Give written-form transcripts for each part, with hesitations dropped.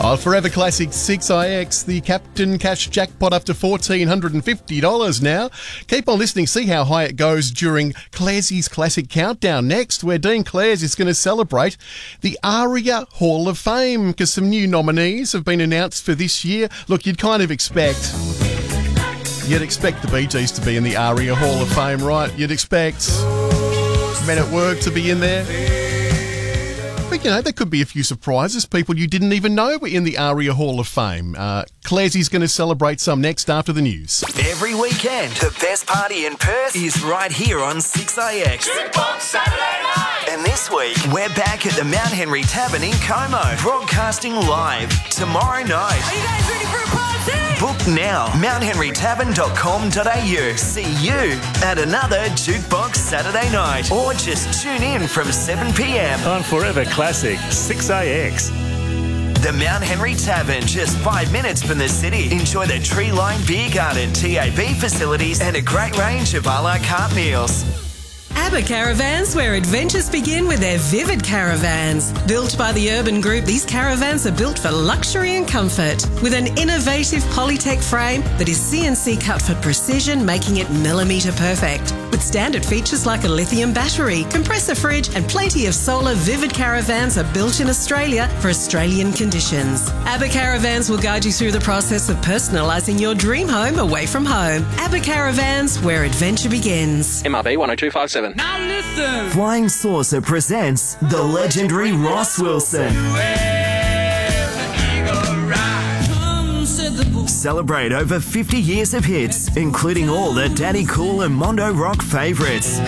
Oh, Forever Classic 6IX, the Captain Cash jackpot up to $1,450 now. Keep on listening, see how high it goes during Clairsy's Classic Countdown next, where Dean Clares is going to celebrate the ARIA Hall of Fame, because some new nominees have been announced for this year. Look, you'd expect the Bee Gees to be in the ARIA Hall of Fame, right? You'd expect Men at Work to be in there. But, there could be a few surprises, people you didn't even know were in the ARIA Hall of Fame. Clairsy's going to celebrate some next after the news. Every weekend, the best party in Perth is right here on 6IX. Jukebox Saturday night! And this week, we're back at the Mount Henry Tavern in Como, broadcasting live tomorrow night. Are you guys ready for a party? Book now, mounthenrytavern.com.au. See you at another Jukebox Saturday night. Or just tune in from 7 p.m. on Forever Classic 6IX. The Mount Henry Tavern, just 5 minutes from the city. Enjoy the tree-lined beer garden, TAB facilities and a great range of a la carte meals. ABBA Caravans, where adventures begin with their Vivid Caravans. Built by the Urban Group, these caravans are built for luxury and comfort. With an innovative Polytech frame that is CNC cut for precision, making it millimetre perfect. With standard features like a lithium battery, compressor fridge and plenty of solar, Vivid Caravans are built in Australia for Australian conditions. ABBA Caravans will guide you through the process of personalising your dream home away from home. ABBA Caravans, where adventure begins. MRB 10257. Now listen! Flying Saucer presents the legendary Ross Wilson. Celebrate over 50 years of hits, including all the Daddy Cool and Mondo Rock favourites.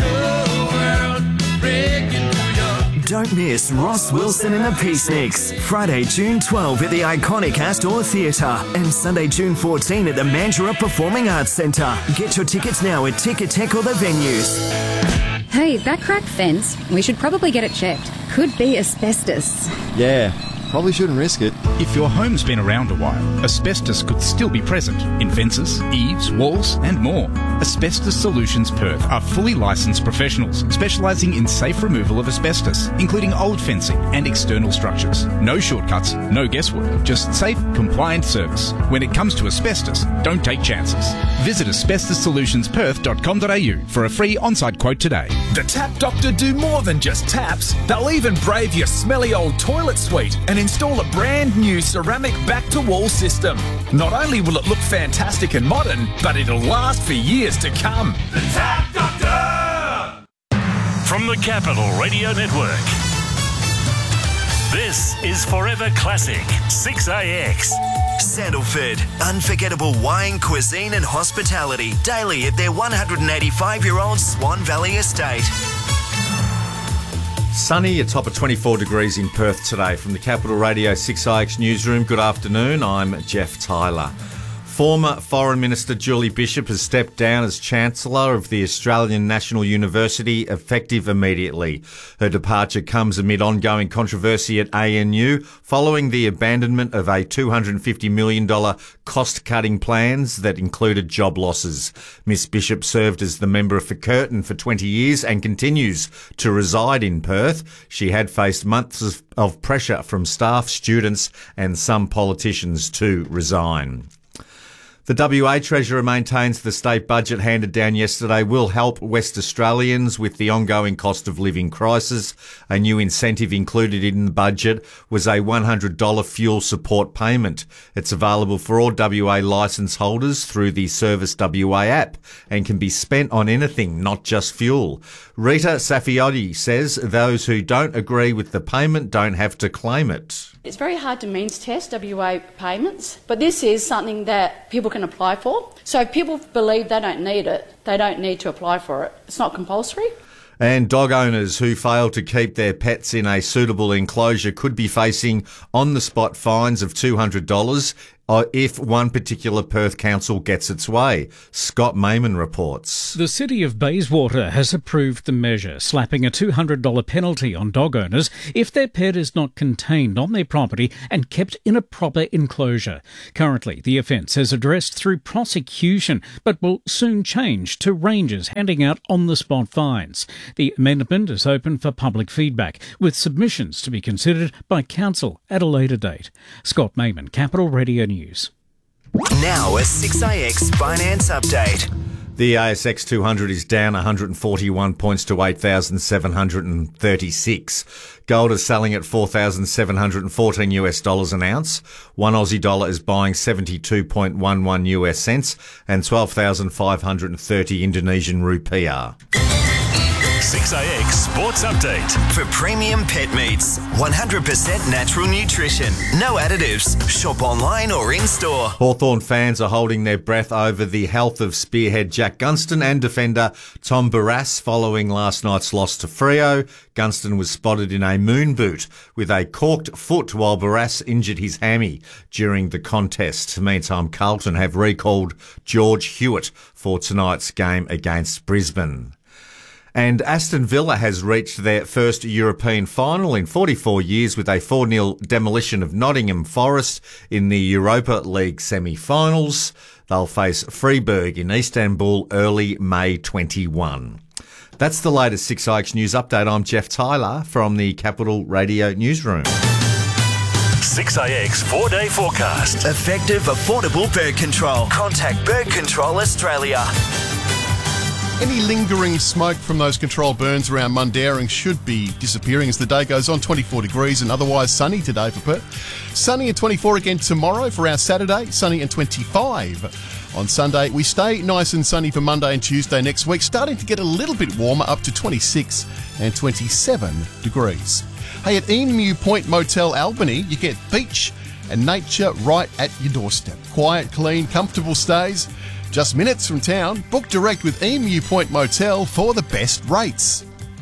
Don't miss Ross Wilson and the Peaceniks. Friday, June 12 at the iconic Astor Theatre and Sunday, June 14 at the Mandurah Performing Arts Centre. Get your tickets now at Ticketek or the venues. Hey, that cracked fence, we should probably get it checked. Could be asbestos. Yeah, probably shouldn't risk it. If your home's been around a while, asbestos could still be present in fences, eaves, walls and more. Asbestos Solutions Perth are fully licensed professionals specialising in safe removal of asbestos, including old fencing and external structures. No shortcuts, no guesswork, just safe, compliant service. When it comes to asbestos, don't take chances. Visit asbestossolutionsperth.com.au for a free on-site quote today. The Tap Doctor do more than just taps. They'll even brave your smelly old toilet suite and install a brand new ceramic back-to-wall system. Not only will it look fantastic and modern, but it'll last for years to come. The Tap Doctor! From the Capital Radio Network, this is Forever Classic 6IX. Sandalford, unforgettable wine, cuisine and hospitality, daily at their 185-year-old Swan Valley estate. Sunny, a top of 24 degrees in Perth today. From the Capital Radio 6IX newsroom, good afternoon, I'm Jeff Tyler. Former Foreign Minister Julie Bishop has stepped down as Chancellor of the Australian National University, effective immediately. Her departure comes amid ongoing controversy at ANU following the abandonment of a $250 million cost-cutting plans that included job losses. Miss Bishop served as the member for Curtin for 20 years and continues to reside in Perth. She had faced months of pressure from staff, students and some politicians to resign. The WA Treasurer maintains the state budget handed down yesterday will help West Australians with the ongoing cost of living crisis. A new incentive included in the budget was a $100 fuel support payment. It's available for all WA licence holders through the Service WA app and can be spent on anything, not just fuel. Rita Safiotti says those who don't agree with the payment don't have to claim it. It's very hard to means test WA payments, but this is something that people can apply for. So if people believe they don't need it, they don't need to apply for it. It's not compulsory. And dog owners who fail to keep their pets in a suitable enclosure could be facing on-the-spot fines of $200 if one particular Perth council gets its way. Scott Mayman reports. The City of Bayswater has approved the measure, slapping a $200 penalty on dog owners if their pet is not contained on their property and kept in a proper enclosure. Currently, the offence is addressed through prosecution, but will soon change to rangers handing out on-the-spot fines. The amendment is open for public feedback, with submissions to be considered by council at a later date. Scott Mayman, Capital Radio News. Now a 6IX finance update. The ASX 200 is down 141 points to 8,736. Gold is selling at $4,714 an ounce. One Aussie dollar is buying 72.11 US cents and 12,530 Indonesian rupiah. 6AX Sports Update. For premium pet meats, 100% natural nutrition, no additives. Shop online or in-store. Hawthorn fans are holding their breath over the health of spearhead Jack Gunston and defender Tom Barrass following last night's loss to Freo. Gunston was spotted in a moon boot with a corked foot while Barrass injured his hammy during the contest. Meantime, Carlton have recalled George Hewitt for tonight's game against Brisbane. And Aston Villa has reached their first European final in 44 years with a 4-0 demolition of Nottingham Forest in the Europa League semi-finals. They'll face Freiburg in Istanbul early May 21. That's the latest 6IX News Update. I'm Jeff Tyler from the Capital Radio Newsroom. 6AX 4-day forecast. Effective, affordable bird control. Contact Bird Control Australia. Any lingering smoke from those controlled burns around Mundaring should be disappearing as the day goes on. 24 degrees and otherwise sunny today for Perth. Sunny and 24 again tomorrow for our Saturday. Sunny and 25 on Sunday. We stay nice and sunny for Monday and Tuesday next week. Starting to get a little bit warmer, up to 26 and 27 degrees. Hey, at Emu Point Motel Albany, you get beach and nature right at your doorstep. Quiet, clean, comfortable stays. Just minutes from town. Book direct with Emu Point Motel for the best rates.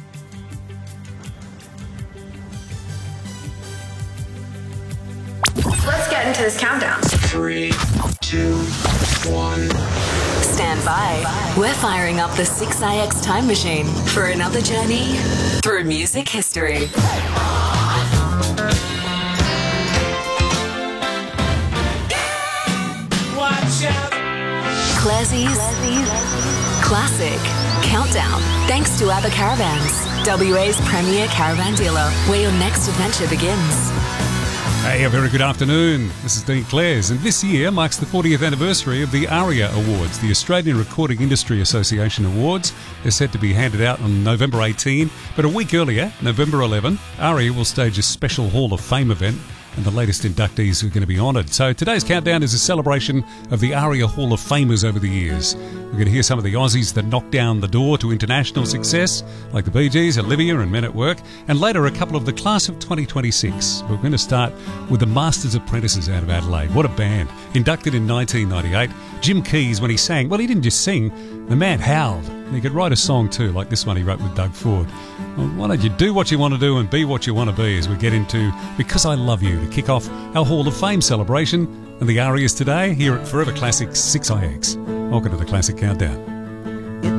Let's get into this countdown. 3, 2, 1. Stand by. We're firing up the 6IX time machine for another journey through music history. Watch out. Classie's Classic Countdown. Thanks to ABBA Caravans, WA's premier caravan dealer, where your next adventure begins. Hey, a very good afternoon. This is Dean Clares, and this year marks the 40th anniversary of the ARIA Awards, the Australian Recording Industry Association Awards. They're set to be handed out on November 18, but a week earlier, November 11, ARIA will stage a special Hall of Fame event, and the latest inductees are going to be honoured. So today's countdown is a celebration of the ARIA Hall of Famers over the years. We're going to hear some of the Aussies that knocked down the door to international success, like the Bee Gees, Olivia and Men at Work, and later a couple of the class of 2026. We're going to start with the Masters Apprentices out of Adelaide. What a band. Inducted in 1998, Jim Keys, when he sang, well, he didn't just sing, the man howled. And he could write a song too, like this one he wrote with Doug Ford. Well, why don't you do what you want to do and be what you want to be as we get into Because I Love You to kick off our Hall of Fame celebration and the ARIAs today here at Forever Classic 6IX. Welcome to the Classic Countdown.